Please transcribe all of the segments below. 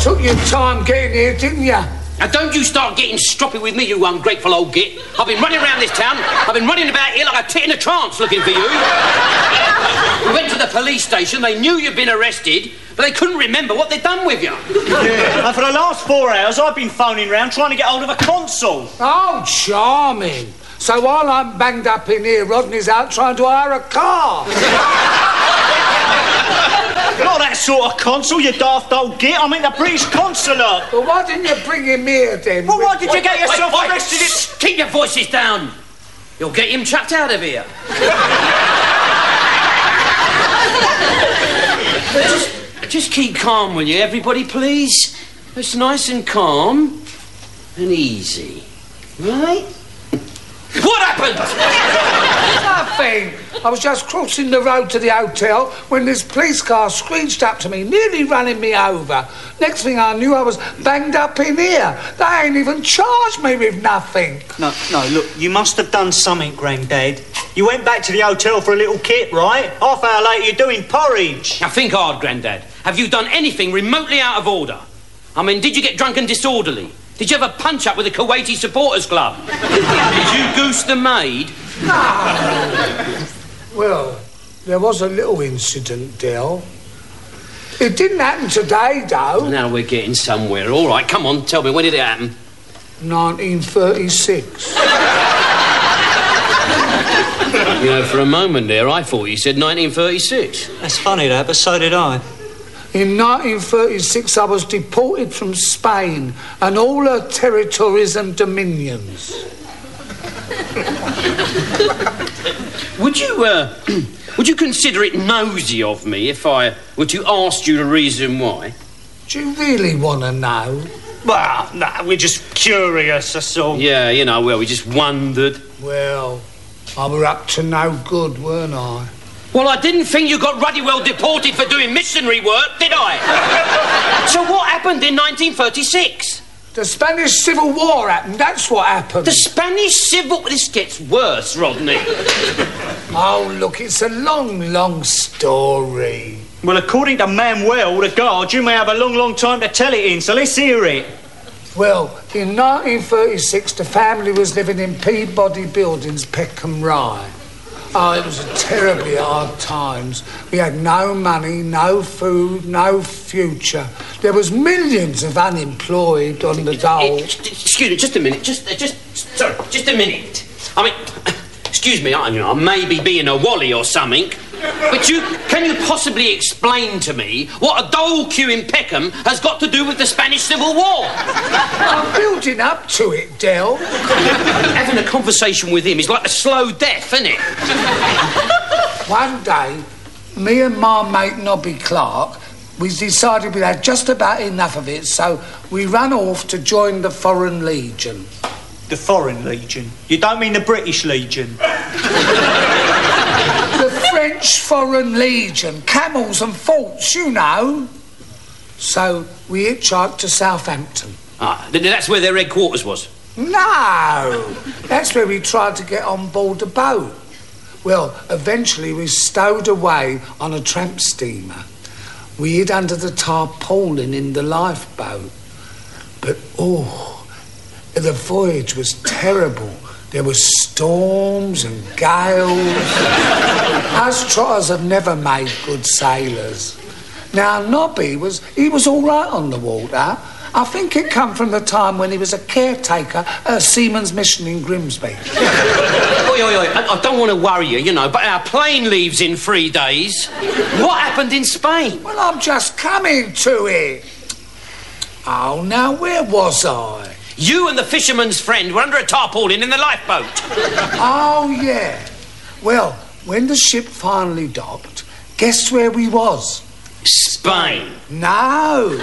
Took your time getting here, didn't you? Now, don't you start getting stroppy with me, you ungrateful old git. I've been running around this town. I've been running about here like a tit in a trance looking for you. We went to the police station. They knew you'd been arrested, but they couldn't remember what they'd done with you. Yeah, and for the last 4 hours, I've been phoning round trying to get hold of a consul. Oh, charming. So while I'm banged up in here, Rodney's out trying to hire a car. Not that sort of consul, you daft old git. I mean the British consulate. Well, why didn't you bring him here, then? Well, why did you get yourself arrested? Shh, keep your voices down. You'll get him chucked out of here. just keep calm, will you, everybody, please? It's nice and calm and easy, right? What happened? Nothing. I was just crossing the road to the hotel when this police car screeched up to me, nearly running me over. Next thing I knew, I was banged up in here. They ain't even charged me with nothing. No, look, you must have done something, Grandad. You went back to the hotel for a little kip, right? Half hour later, you're doing porridge. Now, think hard, Grandad. Have you done anything remotely out of order? I mean, did you get drunk and disorderly? Did you have a punch-up with the Kuwaiti supporters club? Did you goose the maid? No. Well, there was a little incident, Del. It didn't happen today, though. Now we're getting somewhere. All right, come on, tell me, when did it happen? 1936. You know, for a moment there, I thought you said 1936. That's funny, that, but so did I. In 1936, I was deported from Spain and all her territories and dominions. Would you consider it nosy of me if I were to ask you the reason why? Do you really want to know? Well, no, we're just curious, that's all. Yeah, you know, well, we just wondered. Well, I were up to no good, weren't I? Well, I didn't think you got ruddy well deported for doing missionary work, did I? So what happened in 1936? The Spanish Civil War happened, that's what happened. The Spanish Civil... This gets worse, Rodney. Oh, look, it's a long, long story. Well, according to Manuel, the guard, you may have a long, long time to tell it in, so let's hear it. Well, in 1936, the family was living in Peabody Buildings, Peckham Rye. Oh, it was a terribly hard times. We had no money, no food, no future. There was millions of unemployed on the dole. Excuse me, just a minute. Just a minute. I mean, excuse me, I may be being a wally or something, but can you possibly explain to me what a dole queue in Peckham has got to do with the Spanish Civil War? I'm building up to it, Del. Having a conversation with him is like a slow death, isn't it? One day, me and my mate Nobby Clark, we decided we'd had just about enough of it, so we ran off to join the Foreign Legion. The Foreign Legion? You don't mean the British Legion? The French Foreign Legion, camels and forts, you know. So we hitchhiked to Southampton. Ah, that's where their headquarters was? No, that's where we tried to get on board the boat. Well, eventually we stowed away on a tramp steamer. We hid under the tarpaulin in the lifeboat. But, the voyage was terrible. There were storms and gales. Us trotters have never made good sailors. Now, Nobby was all right on the water. I think it come from the time when he was a caretaker at a seaman's mission in Grimsby. Oi, I don't want to worry you, but our plane leaves in 3 days. What happened in Spain? Well, I'm just coming to it. Oh, now, where was I? You and the fisherman's friend were under a tarpaulin in the lifeboat. Oh, yeah. Well, when the ship finally docked, guess where we was? Spain. No.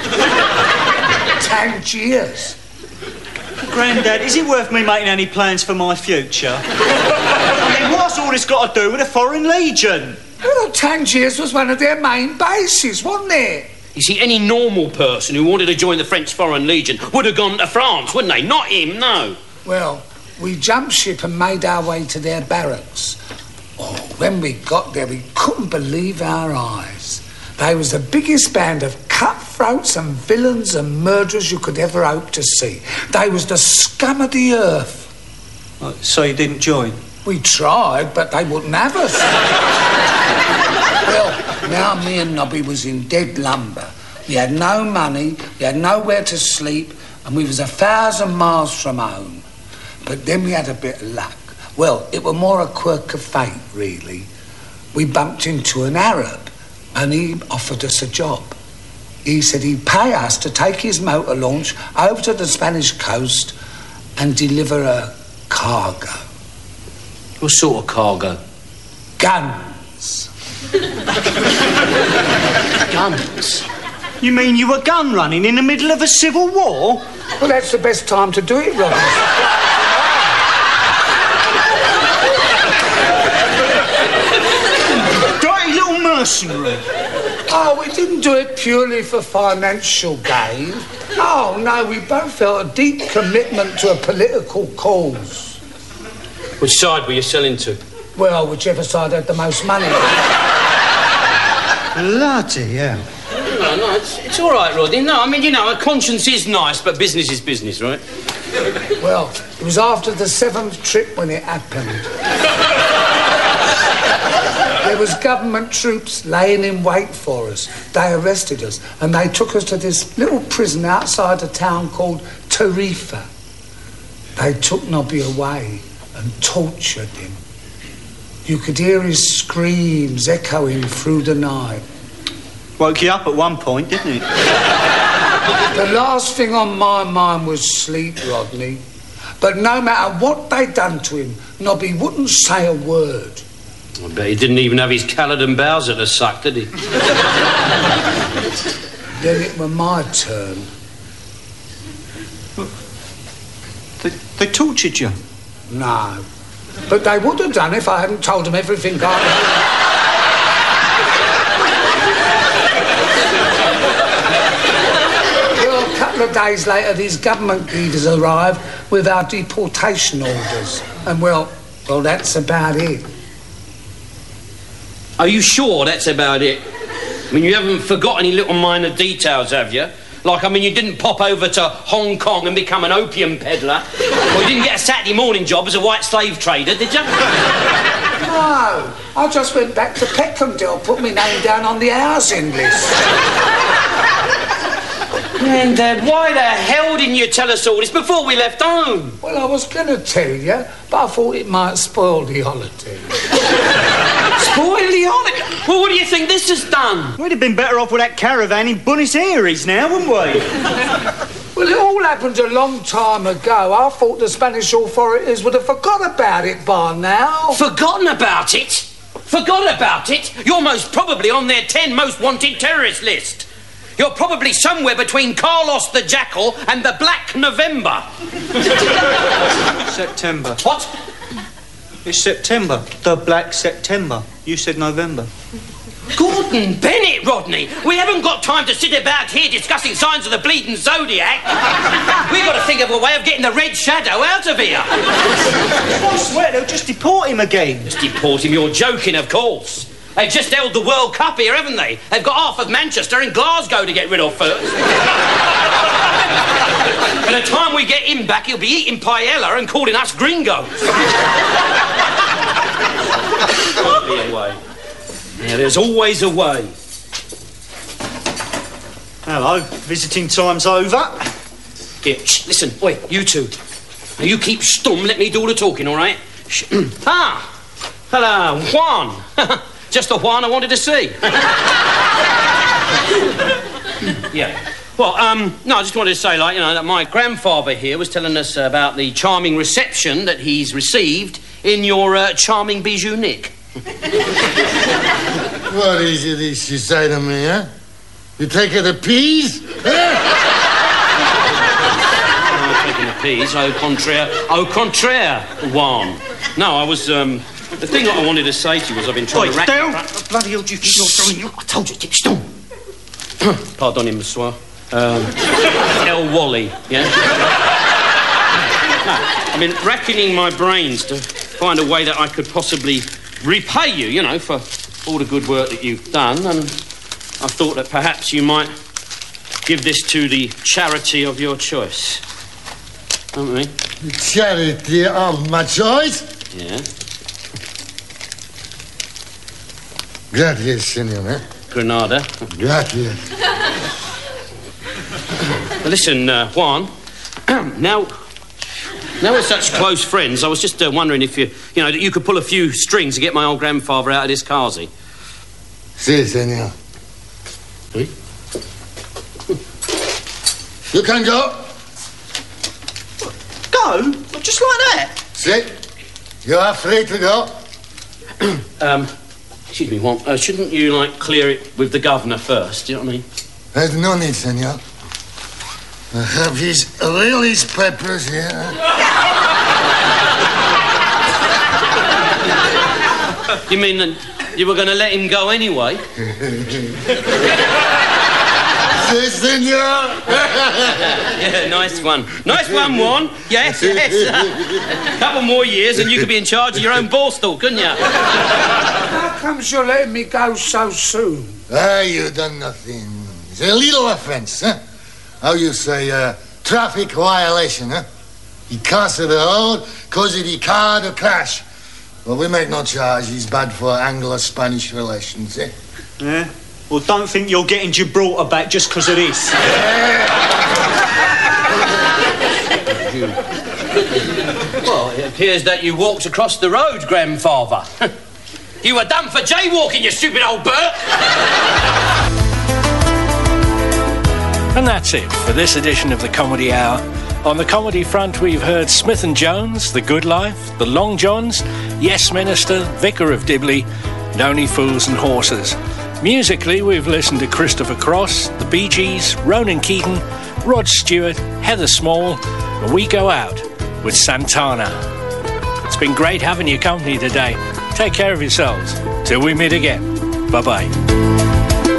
Tangiers. Grandad, is it worth me making any plans for my future? I mean, what's all this got to do with the Foreign Legion? Well, Tangiers was one of their main bases, wasn't it? You see, any normal person who wanted to join the French Foreign Legion would have gone to France, wouldn't they? Not him, no. Well, we jumped ship and made our way to their barracks. Oh, when we got there, we couldn't believe our eyes. They was the biggest band of cut cutthroats and villains and murderers you could ever hope to see. They was the scum of the earth. So you didn't join? We tried, but they wouldn't have us. Well, now me and Nobby was in dead lumber. We had no money, we had nowhere to sleep, and we was 1,000 miles from home. But then we had a bit of luck. Well, it was more a quirk of fate, really. We bumped into an Arab, and he offered us a job. He said he'd pay us to take his motor launch over to the Spanish coast and deliver a cargo. What sort of cargo? Guns. Guns? You mean you were gun running in the middle of a civil war? Well, that's the best time to do it, Robert. Dirty little mercenary. Oh, we didn't do it purely for financial gain. Oh, no, we both felt a deep commitment to a political cause. Which side were you selling to? Well, whichever side had the most money. Bloody hell. No, it's all right, Rodney. No, I mean, you know, a conscience is nice, but business is business, right? Well, it was after the 7th trip when it happened. There was government troops laying in wait for us. They arrested us, and they took us to this little prison outside a town called Tarifa. They took Nobby away and tortured him. You could hear his screams echoing through the night. Woke you up at one point, didn't it? The last thing on my mind was sleep, Rodney. But no matter what they'd done to him, Nobby wouldn't say a word. I bet he didn't even have his Caledon Bowser to suck, did he? Then it was my turn. They tortured you? No. But they would have done if I hadn't told them everything I knew. Well, a couple of days later, these government leaders arrived with our deportation orders. And, well, that's about it. Are you sure that's about it? I mean, you haven't forgot any little minor details, have you? Like, I mean, you didn't pop over to Hong Kong and become an opium peddler. Or you didn't get a Saturday morning job as a white slave trader, did you? No, I just went back to Peckhamdale, put my name down on the housing list. Grandad, why the hell didn't you tell us all this before we left home? Well, I was going to tell you, but I thought it might spoil the holiday. Spoil the holiday? Well, what do you think this has done? We'd have been better off with that caravan in Buenos Aires now, wouldn't we? Well, it all happened a long time ago. I thought the Spanish authorities would have forgot about it by now. Forgotten about it? Forgot about it? You're most probably on their 10 most wanted terrorist list. You're probably somewhere between Carlos the Jackal and the Black November. September. What? It's September. The Black September. You said November. Gordon Bennett, Rodney. We haven't got time to sit about here discussing signs of the bleeding zodiac. We've got to think of a way of getting the Red Shadow out of here. I swear they'll just deport him again. Just deport him? You're joking, of course. They've just held the World Cup here, haven't they? They've got half of Manchester and Glasgow to get rid of first. By the time we get him back, he'll be eating paella and calling us gringos. There'll be a way. Yeah, there's always a way. Hello, visiting time's over. Here, shh, listen, oi, you two. Now you keep stum, let me do all the talking, all right? Ah, hello, Juan. Just the Juan I wanted to see. Yeah. Well, no, I just wanted to say, like, you know, that my grandfather here was telling us about the charming reception that he's received in your charming bijou Nick. What is it you say to me, huh? You taking the peas? I'm taking the peas, au contraire, Juan. No, I was, the thing that I wanted to say to you was I've been trying to rack... Bloody hell do you think you're doing? I told you, keep still. Pardon, monsieur. El Wally, yeah? No, I've been racking my brains to find a way that I could possibly repay you, you know, for all the good work that you've done, and I thought that perhaps you might give this to the charity of your choice. Don't we? The charity of my choice? Yeah. Gracias, senor. Granada. Gracias. Listen, Juan, now we're such close friends, I was just wondering if that you could pull a few strings to get my old grandfather out of this carsy. Si, senor. Oui? You can go. Go? Just like that? Si. You are free to go. Excuse me, Juan, shouldn't you, clear it with the governor first, do you know what I mean? There's no need, senor. I have his release papers here. You mean that you were going to let him go anyway? Si, senor. Yeah, nice one. Nice one, Juan. Yes, yes. Couple more years and you could be in charge of your own Borstal, couldn't you? How comes you're letting me go so soon? You done nothing. It's a little offence, huh? How you say, traffic violation, huh? He crossed the road because of the car to crash. Well, we make no charge. He's bad for Anglo-Spanish relations, eh? Yeah? Well, don't think you're getting Gibraltar back just because of this. Well, it appears that you walked across the road, grandfather. You were done for jaywalking, you stupid old Bert! And that's it for this edition of the Comedy Hour. On the comedy front, we've heard Smith & Jones, The Good Life, The Long Johns, Yes Minister, Vicar of Dibley, and Only Fools and Horses. Musically, we've listened to Christopher Cross, The Bee Gees, Ronan Keating, Rod Stewart, Heather Small, and we go out with Santana. It's been great having your company today. Take care of yourselves. Till we meet again. Bye-bye.